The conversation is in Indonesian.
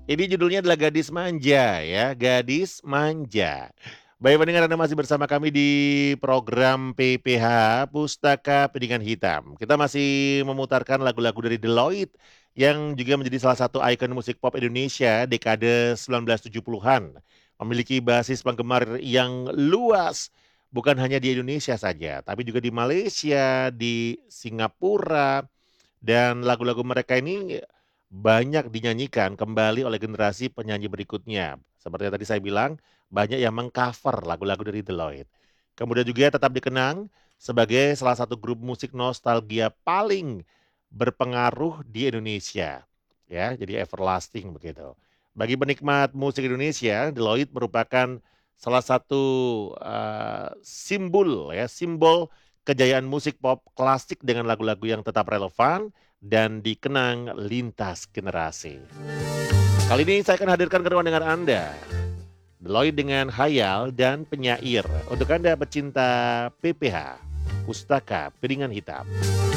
Ini judulnya adalah Gadis Manja ya, Gadis Manja. Baik pendengar, Anda masih bersama kami di program PPH Pustaka Piringan Hitam. Kita masih memutarkan lagu-lagu dari Deloitte yang juga menjadi salah satu ikon musik pop Indonesia dekade 1970-an. Memiliki basis penggemar yang luas, bukan hanya di Indonesia saja, tapi juga di Malaysia, di Singapura, dan lagu-lagu mereka ini banyak dinyanyikan kembali oleh generasi penyanyi berikutnya. Seperti yang tadi saya bilang, banyak yang mengcover lagu-lagu dari Deloitte. Kemudian juga tetap dikenang sebagai salah satu grup musik nostalgia paling berpengaruh di Indonesia. Ya, jadi everlasting begitu. Bagi penikmat musik Indonesia, Deloitte merupakan salah satu simbol ya, simbol kejayaan musik pop klasik dengan lagu-lagu yang tetap relevan dan dikenang lintas generasi. Kali ini saya akan hadirkan ke ruang dengar Anda, Deloitte dengan Hayal dan Penyair. Untuk Anda pecinta PPH, Pustaka Piringan Hitam.